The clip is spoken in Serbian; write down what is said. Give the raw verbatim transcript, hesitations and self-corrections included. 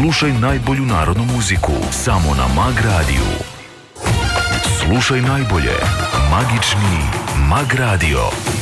Slušaj najbolju narodnu muziku samo na Mag radiju. Slušaj najbolje. Magični Mag radio.